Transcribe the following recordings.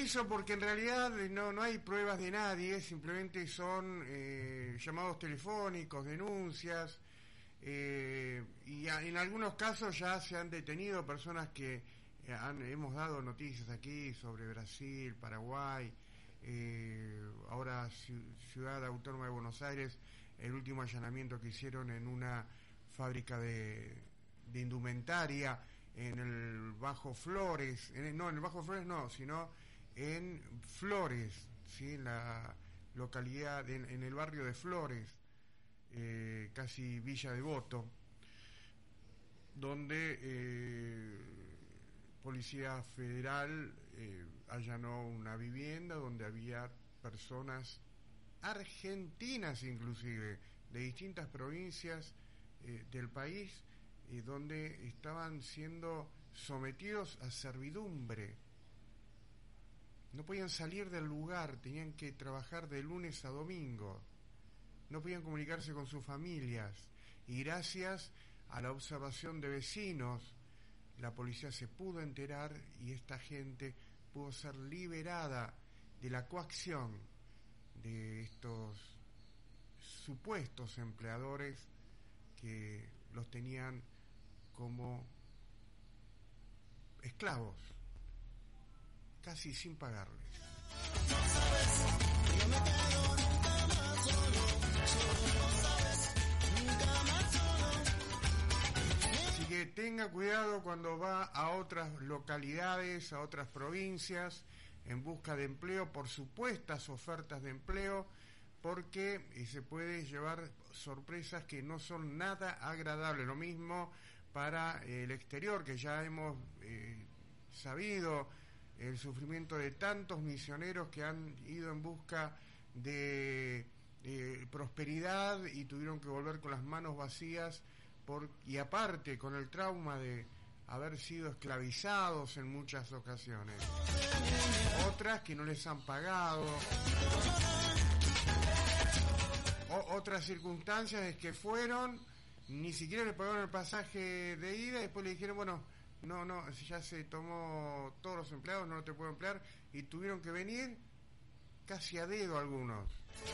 hizo porque en realidad no hay pruebas de nadie, simplemente son llamados telefónicos, denuncias, y en algunos casos ya se han detenido personas que hemos dado noticias aquí sobre Brasil, Paraguay, ahora Ciudad Autónoma de Buenos Aires, el último allanamiento que hicieron en una fábrica de indumentaria en el Bajo Flores, en el Bajo Flores no, sino en Flores, ¿sí? En la localidad, en el barrio de Flores, casi Villa Devoto, donde Policía Federal allanó una vivienda donde había personas argentinas, inclusive de distintas provincias del país, donde estaban siendo sometidos a servidumbre. No podían salir del lugar, tenían que trabajar de lunes a domingo, no podían comunicarse con sus familias, y gracias a la observación de vecinos la policía se pudo enterar y esta gente pudo ser liberada de la coacción de estos supuestos empleadores que los tenían como esclavos, casi sin pagarles. Así que tenga cuidado cuando va a otras localidades, a otras provincias, en busca de empleo, por supuestas ofertas de empleo, porque se puede llevar sorpresas que no son nada agradables. Lo mismo para el exterior, que ya hemos sabido el sufrimiento de tantos misioneros que han ido en busca de prosperidad y tuvieron que volver con las manos vacías, y aparte con el trauma de haber sido esclavizados en muchas ocasiones. Otras que no les han pagado. Otras circunstancias es que fueron, ni siquiera le pagaron el pasaje de ida y después le dijeron, bueno, no, ya se tomó todos los empleados, no te puedo emplear, y tuvieron que venir casi a dedo algunos.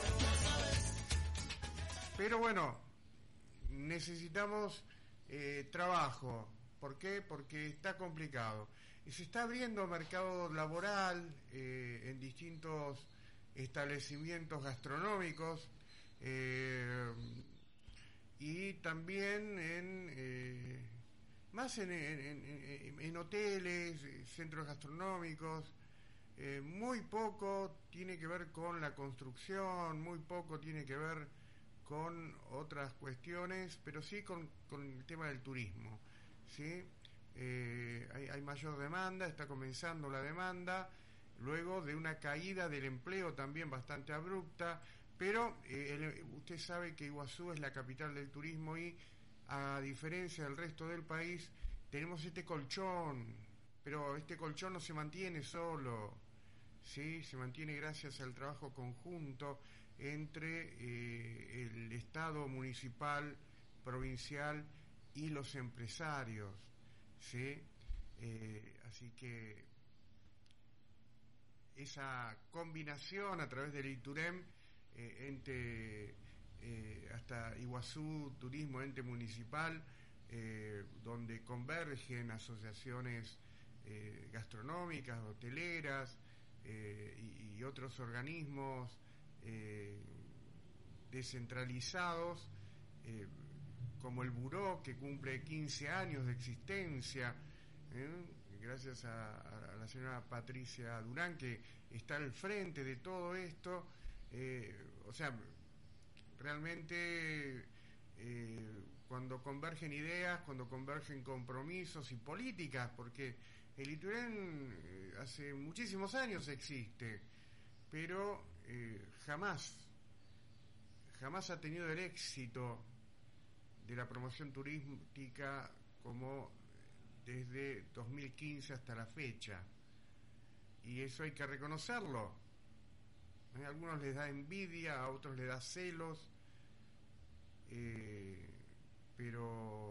Pero bueno, necesitamos trabajo. ¿Por qué? Porque está complicado. Y se está abriendo mercado laboral en distintos establecimientos gastronómicos, y también más en hoteles, centros gastronómicos. Muy poco tiene que ver con la construcción, muy poco tiene que ver con otras cuestiones, pero sí con el tema del turismo, ¿sí? Hay mayor demanda, está comenzando la demanda, luego de una caída del empleo también bastante abrupta, pero usted sabe que Iguazú es la capital del turismo y, a diferencia del resto del país, tenemos este colchón, pero este colchón no se mantiene solo, ¿sí? Se mantiene gracias al trabajo conjunto entre el Estado municipal, provincial y los empresarios, ¿sí? Así que esa combinación a través del ITUREM, ente hasta Iguazú Turismo, ente municipal, donde convergen asociaciones gastronómicas, hoteleras, y otros organismos descentralizados, como el Buró, que cumple 15 años de existencia, gracias a la señora Patricia Durán, que está al frente de todo esto. O sea, realmente cuando convergen ideas, cuando convergen compromisos y políticas, porque el ITUREM hace muchísimos años existe, pero jamás ha tenido el éxito de la promoción turística como desde 2015 hasta la fecha, y eso hay que reconocerlo. A algunos les da envidia, a otros les da celos, pero